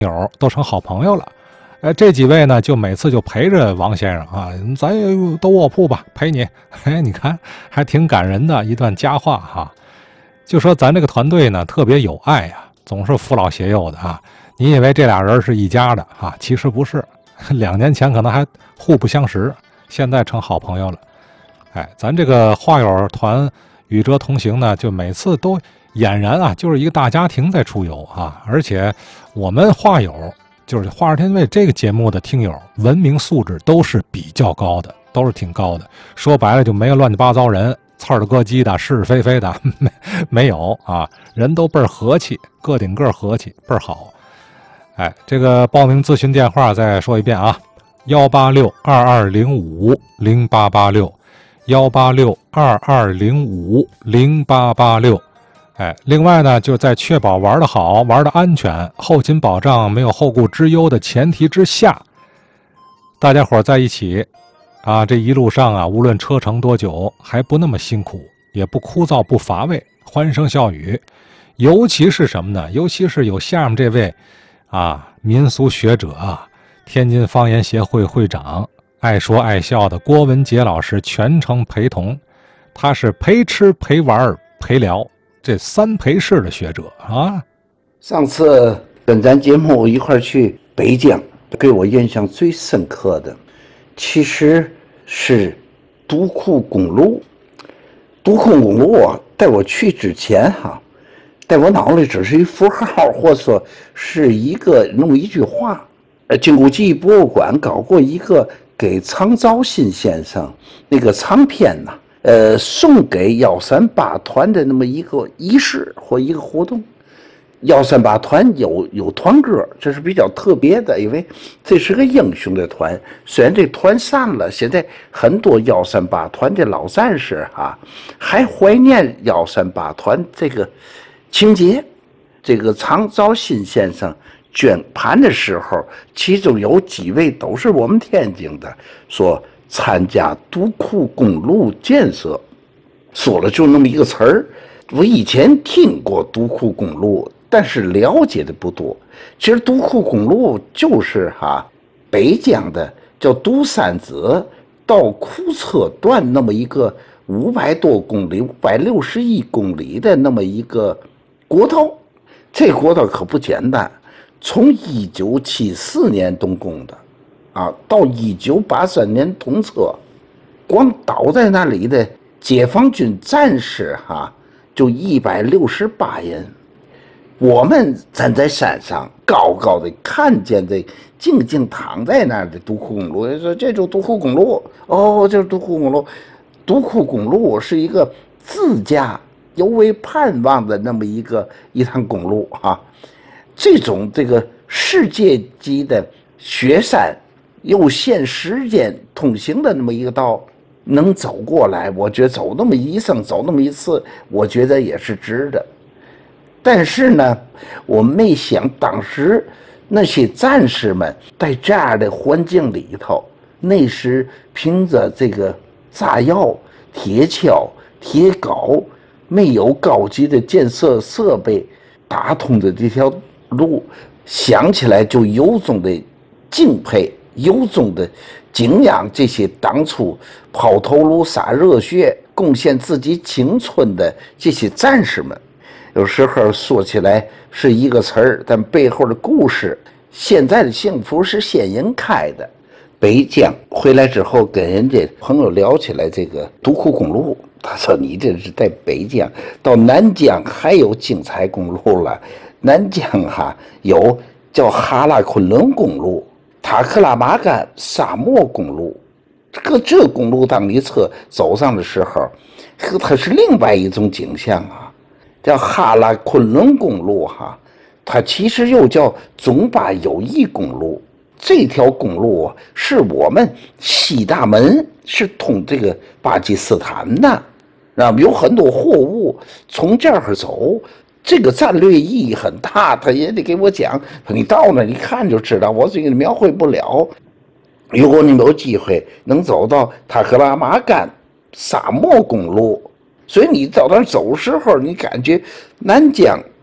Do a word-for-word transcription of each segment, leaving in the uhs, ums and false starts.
友都成好朋友了。哎，这几位呢，就每次就陪着王先生啊，咱也都卧铺吧，陪你。哎，你看还挺感人的一段佳话哈、啊。就说咱这个团队呢，特别有爱呀、啊，总是扶老携幼的啊。你以为这俩人是一家的啊，其实不是。两年前可能还互不相识，现在成好朋友了。哎，咱这个画友团与哲同行呢，就每次都俨然啊，就是一个大家庭在出游啊。而且我们画友。就是《画儿天味》这个节目的听友，文明素质都是比较高的，都是挺高的。说白了，就没有乱七八糟人，刺儿的咯叽的，是是非非的，没没有啊，人都倍儿和气，个顶个和气，倍儿好。哎，这个报名咨询电话再说一遍啊，幺八六二二零五零八八六，幺八六二二零五零八八六。哎，另外呢，就在确保玩得好、玩得安全、后勤保障没有后顾之忧的前提之下，大家伙在一起啊，这一路上啊，无论车程多久，还不那么辛苦，也不枯燥不乏味，欢声笑语。尤其是什么呢？尤其是有下面这位啊，民俗学者啊，天津方言协会会长，爱说爱笑的郭文杰老师全程陪同，他是陪吃陪玩陪聊。这三陪式的学者啊， 上次跟咱节目一块去北疆，给我印象最深刻的，其实是独库公路。独库公路啊，在我去之前哈、啊，在我脑里只是一符号，或者说是一个那么一句话。呃，经古记忆博物馆搞过一个给常兆新先生那个长篇呐、啊。呃，送给幺三八团的那么一个仪式或一个活动，幺三八团有有团歌，这是比较特别的，因为这是个英雄的团。虽然这团散了，现在很多幺三八团的老战士哈、啊，还怀念幺三八团这个情节。这个常兆新先生捐盘的时候，其中有几位都是我们天津的，说。参加独库公路建设，说了就那么一个词儿。我以前听过独库公路，但是了解的不多。其实独库公路就是哈、啊、北疆的叫独山子到库车段那么一个五百多公里、五百六十一公里的那么一个国道。这国道可不简单，从一九七四年动工的。啊，到一九八三年通车，光倒在那里的解放军战士哈、啊，就一百六十八人。我们站在山上，高高的看见这静静躺在那儿的独库公路，说这就是独库公路，哦，这是独库公路。独库公路是一个自驾尤为盼望的那么一个一趟公路哈、啊，这种这个世界级的雪山。又限时间通行的那么一个道，能走过来，我觉得走那么一生，走那么一次，我觉得也是值的。但是呢，我没想当时那些战士们在这样的环境里头，那时凭着这个炸药、铁锹、铁镐，没有高级的建设设备，打通的这条路，想起来就由衷的敬佩。由衷的敬仰这些当初抛头颅洒热血贡献自己青春的这些战士们。有时候说起来是一个词儿，但背后的故事，现在的幸福是先人开的。北疆回来之后跟人家朋友聊起来这个独库公路，他说你这是在北疆，到南疆还有精彩公路了。南疆哈、啊、有叫哈拉昆仑公路，塔克拉玛干沙漠公路。这个这公路当你车走上的时候，它是另外一种景象啊，叫哈拉昆仑公路哈，它其实又叫中巴友谊公路。这条公路啊，是我们西大门是通这个巴基斯坦的，啊，有很多货物从这儿走。这个战略意义很大，他也得给我讲。你到那一看就知道，我这个描绘不了。如果你有机会能走到塔克拉玛干沙漠公路，所以你到那儿走的时候，你感觉南疆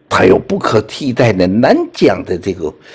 它有不可替代的难讲的这个